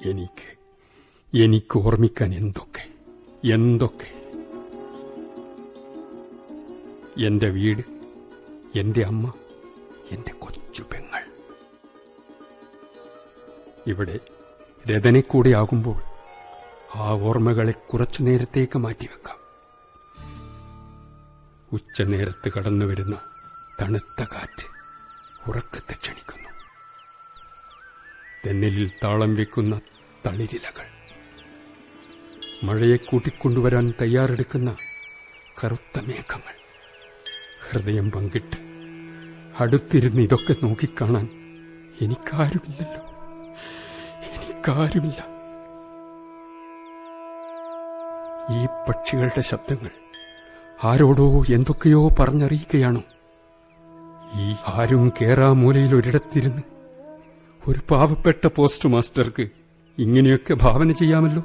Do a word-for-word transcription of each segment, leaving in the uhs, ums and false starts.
എനിക്ക് എനിക്ക് ഓർമ്മിക്കാൻ എന്തൊക്കെ എന്തൊക്കെ. എന്റെ വീട്, എന്റെ അമ്മ, എന്റെ കൊച്ചു പെങ്ങൾ. ഇവിടെ രതനെ കൂടെ ആകുമ്പോൾ ആ ഓർമ്മകളെ കുറച്ചു നേരത്തേക്ക് മാറ്റിവെക്കാം. ഉച്ചനേരത്ത് കടന്നുവരുന്ന തണുത്ത കാറ്റ് ഉറക്കത്തെ ക്ഷണിക്കുന്നു. തെന്നലിൽ താളം വെക്കുന്ന തളിരിലകൾ, മഴയെ കൂട്ടിക്കൊണ്ടുവരാൻ തയ്യാറെടുക്കുന്ന കറുത്ത മേഘങ്ങൾ. ഹൃദയം പങ്കിട്ട് അടുത്തിരുന്ന് ഇതൊക്കെ നോക്കിക്കാണാൻ എനിക്കാരുമില്ലല്ലോ, എനിക്കാരുമില്ല. ഈ പക്ഷികളുടെ ശബ്ദങ്ങൾ ആരോടോ എന്തൊക്കെയോ പറഞ്ഞറിയിക്കുകയാണോ? ഈ ആരും കേറാ മൂലയിൽ ഒരിടത്തിരുന്ന് ഒരു പാവപ്പെട്ട പോസ്റ്റ് മാസ്റ്റർക്ക് ഇങ്ങനെയൊക്കെ ഭാവന ചെയ്യാമല്ലോ.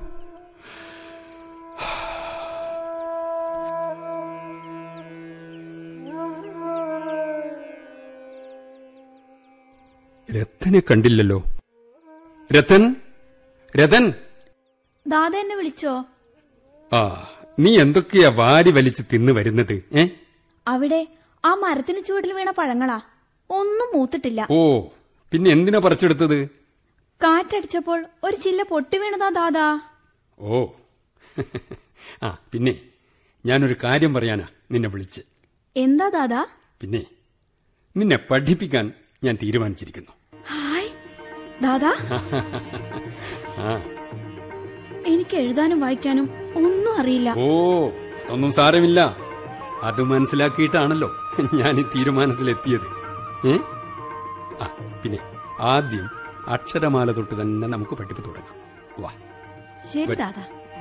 രത്തനെ കണ്ടില്ലല്ലോ. രത്തൻ, രതൻ. ദാദ എന്നെ വിളിച്ചോ? ആ, നീ എന്തൊക്കെയാ വാരി വലിച്ച് തിന്നു വരുന്നത്? ഏ, അവിടെ ആ മരത്തിന് ചുവട്ടിൽ വീണ പഴങ്ങളാ, ഒന്നും മൂത്തിട്ടില്ല. ഓ, പിന്നെ എന്തിനാ പറിച്ചെടുത്തത്? കാറ്റടിച്ചപ്പോൾ ഒരു ചില്ല പൊട്ടി വീണതാ ദാദാ. ഓ, ആ പിന്നെ ഞാനൊരു കാര്യം പറയാനാ നിന്നെ വിളിച്ച്. എന്താ ദാദാ? പിന്നെ നിന്നെ പഠിപ്പിക്കാൻ ഞാൻ തീരുമാനിച്ചിരിക്കുന്നു. ഹായ് ദാദാ. ആ, എനിക്ക് എഴുതാനും വായിക്കാനും ഒന്നും അറിയില്ല. ഓ, അതൊന്നും സാരമില്ല. അത് മനസ്സിലാക്കിയിട്ടാണല്ലോ ഞാൻ ഈ തീരുമാനത്തിലെത്തിയത്. ഏ, ആ പിന്നെ ആദ്യം അക്ഷരമാല തൊട്ട് തന്നെ നമുക്ക് പഠിപ്പ് തുടങ്ങാം. വാ. ശരി ദാദാ.